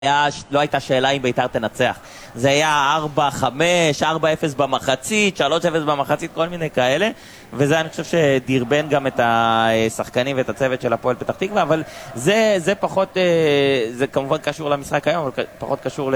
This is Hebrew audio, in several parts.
לא הייתה שאלה אם בית"ר תנצח. זה היה 4-5, 4-0 במחצית, 3-0 במחצית, כל מיני כאלה. וזה אני חושב שדרבן גם את השחקנים ואת הצוות של הפועל פתח תקווה, אבל זה פחות, זה כמובן קשור למשחק היום, אבל פחות קשור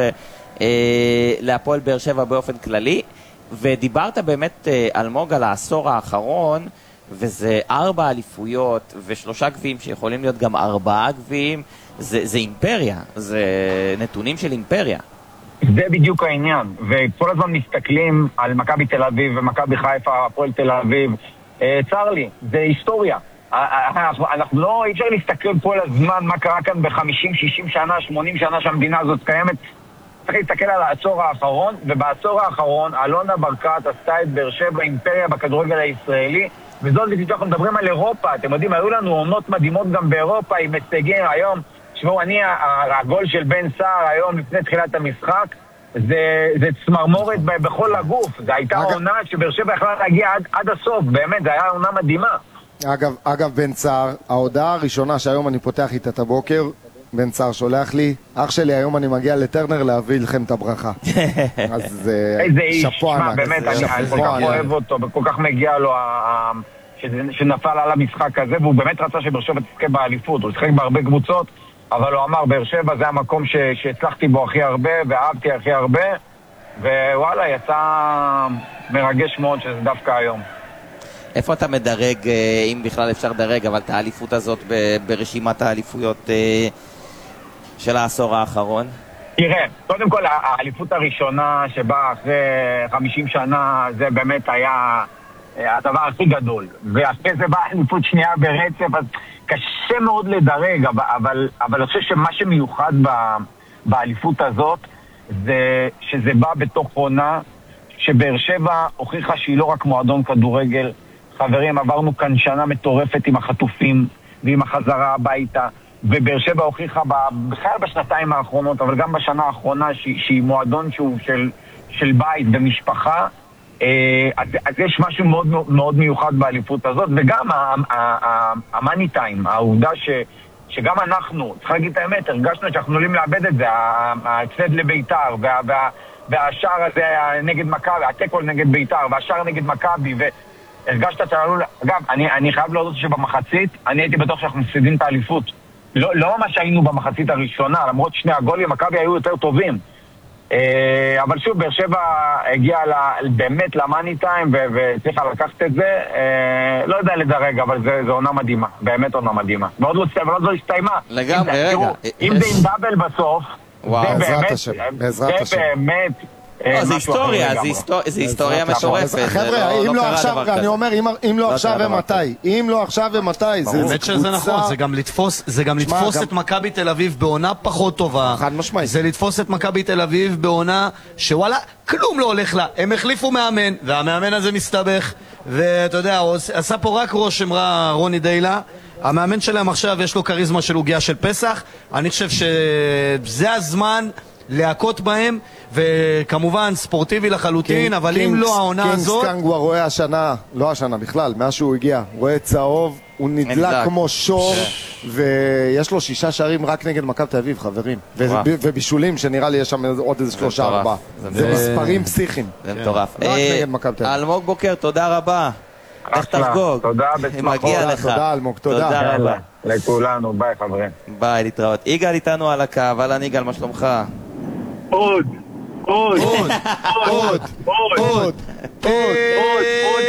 להפועל באר שבע באופן כללי. ודיברת באמת אלמוג על העשור האחרון, וזה 4 אליפויות ו3 גביעים שיכולים להיות גם 4 גביעים. זה אימפריה, זה נתונים של אימפריה. זה בדיוק העניין, וכל הזמן מסתכלים על מכבי תל אביב ומכבי חיפה, הפועל תל אביב. צר לי, זה היסטוריה. אנחנו לא, אי אפשר להסתכל כל הזמן מה קרה כאן ב-50, 60 שנה, 80 שנה שהמדינה הזאת קיימת. צריך להסתכל על העשור האחרון, ובעשור האחרון אלונה ברקת עשתה את באר שבע אימפריה בכדורגל הישראלי, וזאת לפי שאנחנו מדברים על אירופה. אתם יודעים, היו לנו עונות מדהימות גם באירופה עם הישגים היום. תשמעו, הגול של בן סער היום לפני תחילת המשחק, זה צמרמורת בכל הגוף. זו הייתה עונה שבאר שבע יכלה להגיע עד הסוף, באמת, זו הייתה עונה מדהימה. אגב, בן סער, ההודעה הראשונה שהיום אני פותח איתה את הבוקר, בן סער שולח לי, אח שלי, היום אני מגיע לטרנר להביא לכם את הברכה. אז איזה איש, באמת, אני כל כך אוהב אותו, וכל כך מגיע לו שנפל על המשחק הזה, והוא באמת רצה שבאר שבע תזכה באליפות, הוא שחק בהרבה קבוצות, אבל הוא אמר, באר שבע זה המקום שהצלחתי בו הכי הרבה, ואהבתי הכי הרבה, ווואלה, יצא מרגש מאוד שזה דווקא היום. איפה אתה מדרג, אם בכלל אפשר לדרג, אבל את האליפות הזאת ברשימת האליפויות של העשור האחרון? תראה, קודם כל, האליפות הראשונה שבאה אחרי 50 שנה, זה באמת היה הדבר הכי גדול. ואחרי זה באה אליפות שנייה ברצף, אז קשה מאוד לדרג, אבל אני חושב שמה שמיוחד באליפות הזאת, זה שזה בא בתוך עונה, שבאר שבע הוכיחה שהיא לא רק מועדון כדורגל. חברים, עברנו כאן שנה מטורפת עם החטופים ועם החזרה הביתה, ובאר שבע הוכיחה בכלל בשנתיים האחרונות, אבל גם בשנה האחרונה שהיא מועדון שהוא של בית ומשפחה. אז יש משהו מאוד מאוד מיוחד באליפות הזאת, וגם המאני טיים, העובדה שגם אנחנו, צריך להגיד את האמת, הרגשנו שאנחנו עולים לאבד את זה, ההפסד לביתר, והשער הזה נגד מכבי, הטקול נגד ביתר, והשער נגד מכבי, הרגשת שעלול. אגב, אני חייב להודות שבמחצית אני הייתי בטוח שאנחנו מפסידים את האליפות. לא ממש היינו במחצית הראשונה, למרות שני הגולים מכבי היו יותר טובים. אבל שוב, באר שבע הגיע באמת למאני טיים וצריכה לקחת את זה. לא יודע לדרג, אבל זו עונה מדהימה, באמת עונה מדהימה. ועוד לא הסתיימה. לגמרי, רגע. אם זה עם דאבל בסוף, זה באמת זה היסטוריה, זה היסטוריה מטורפת. חבר'ה, אם לא עכשיו, אני אומר, אם לא עכשיו ומתי? אם לא עכשיו ומתי? באמת שזה נכון, זה גם לתפוס את מכבי תל אביב בעונה פחות טובה. חד משמעית. זה לתפוס את מכבי תל אביב בעונה שוואלה, כלום לא הולך לה. הם החליפו מאמן, והמאמן הזה מסתבך, ואתה יודע, הוא עשה פה רק רושם רע רוני דיילה. המאמן שלהם עכשיו יש לו קריזמה של עוגיה של פסח. אני חושב שזה הזמן להכות בהם, וכמובן ספורטיבי לחלוטין, אבל אם לא העונה הזאת... קינגס קנגווה רואה השנה, לא השנה בכלל, מאז שהוא הגיע, רואה צהוב, הוא נדלק כמו שור, ויש לו 6 שערים רק נגד מכבי תל אביב, חברים. ובישולים שנראה לי יש שם עוד איזה 3-4. זה מספרים פסיכיים. זה מטורף. רק נגד מכבי תל אביב. אלמוג בוקר, תודה רבה. איך תחגוג? תודה בשמחות. מגיע לך. תודה אלמוג, תודה. תודה רבה. לכולנו, ביי חברים. ביי, להתראות. יגאל איתנו על הקו, אהלן יגאל, מה שלומך? עוד